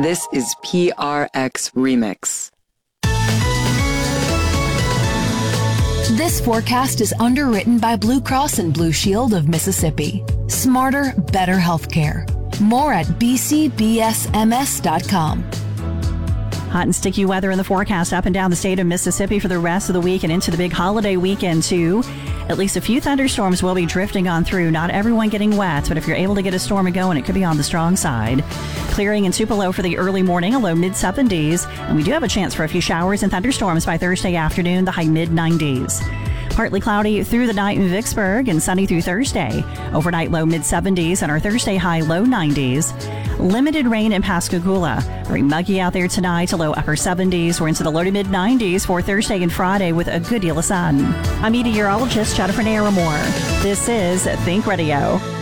This is PRX Remix. This forecast is underwritten by Blue Cross and Blue Shield of Mississippi. Smarter, better healthcare. More at bcbsms.com. Hot and sticky weather in the forecast up and down the state of Mississippi for the rest of the week and into the big holiday weekend, too. At least a few thunderstorms will be drifting on through. Not everyone getting wet, but if you're able to get a storm going, it could be on the strong side. Clearing in Tupelo for the early morning, a low mid-70s. And we do have a chance for a few showers and thunderstorms by Thursday afternoon, the high mid-90s. Partly cloudy through the night in Vicksburg and sunny through Thursday. Overnight low mid-70s and our Thursday high low 90s. Limited rain in Pascagoula. Very muggy out there tonight, a low upper 70s. We're into the low to mid 90s for Thursday and Friday with a good deal of sun. I'm meteorologist Jennifer Naramore. This is Think Radio.